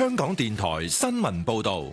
香港電台新聞報道。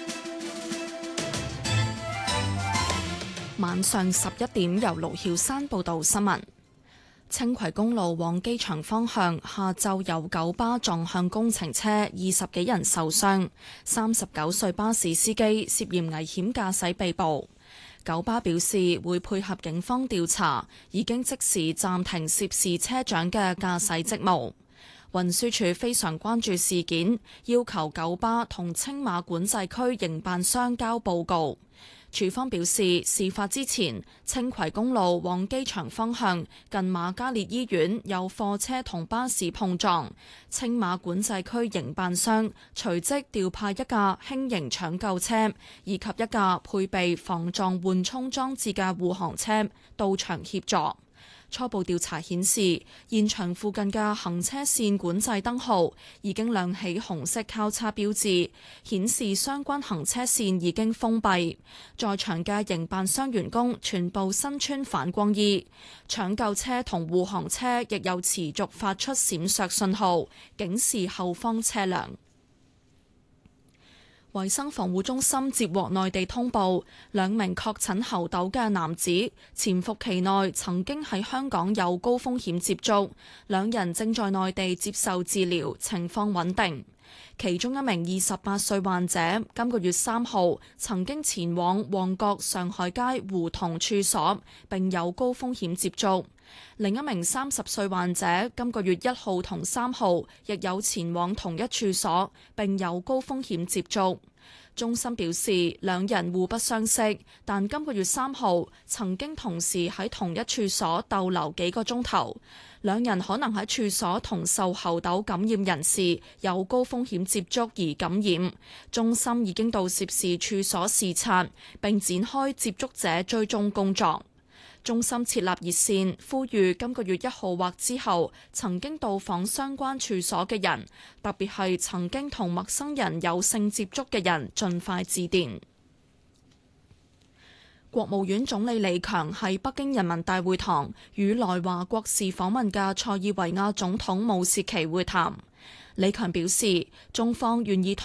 晚上11點，由盧曉山報道新聞。青葵公路往機場方向下晝有九巴撞向工程車，20幾人受傷。39歲巴士司機涉嫌危險駕駛被捕。九巴表示會配合警方調查，已經即時暫停涉事車長嘅駕駛職務。運輸署非常關注事件，要求九巴同青馬管制區營辦商交報告。署方表示，事發之前，青葵公路往機場方向近瑪嘉烈醫院有貨車同巴士碰撞，青馬管制區營辦商隨即調派一架輕型搶救車以及一架配備防撞緩衝裝置嘅護航車到場協助。初步調查顯示，現場附近嘅行車線管制燈號已經亮起紅色交叉標誌，顯示相關行車線已經封閉。在場嘅營辦商員工全部身穿反光衣，搶救車同護航車亦有持續發出閃爍信號，警示後方車輛。衛生防護中心接獲內地通報，2名確診猴痘嘅男子潛伏期內曾經喺香港有高風險接觸，2人正在內地接受治療，情況穩定。其中一名28歲患者今個月3號曾經前往旺角上海街胡同處所，並有高風險接觸。另一名30歲患者今個月1號同3號亦有前往同一處所，並有高風險接觸。中心表示，2人互不相識，但今個月3號曾經同時喺同一處所逗留幾個鐘頭。2人可能喺處所同受猴痘感染人士有高風險接觸而感染。中心已經到涉事處所視察，並展開接觸者追蹤工作。中心設立熱線，呼籲今個月1號或之後曾經到訪相關處所嘅人，特別係曾經同陌生人有性接觸嘅人，盡快致電。國務院總理李強喺北京人民大會堂與來華國事訪問嘅塞爾維亞總統武契奇會談。李強表示，中方願意同